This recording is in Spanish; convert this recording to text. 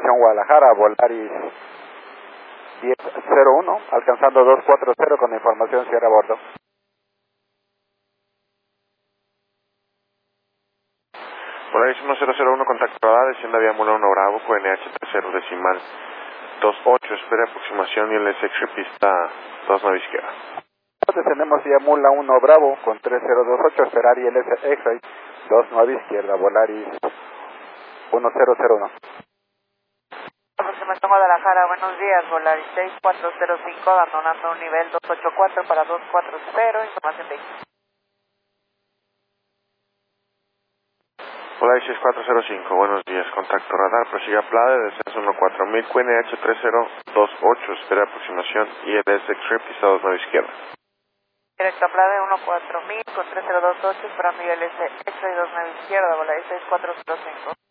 dirección Guadalajara, Volaris 1001, alcanzando 240 con información cierre a bordo. Volaris 1001, contacto radar, desciende vía Mula 1 Bravo, QNH 30 decimal 28, espera aproximación y el SX pista 29 izquierda. Descendemos vía Mula 1 Bravo con 3028, esperar y el X-Ray 29 izquierda, Volaris 1001. Aproximación Guadalajara, buenos días, Volaris 6405, abandonando un nivel 284 para 240, información de Volaris 6405, buenos días, contacto radar, prosiga PLADE, descenso 14000, QNH 3028, espera aproximación y el SX pista 29 izquierda. Directo a Plade 14000 con 3028, esperando el S, X-Ray 29 izquierda, Volaris 6405.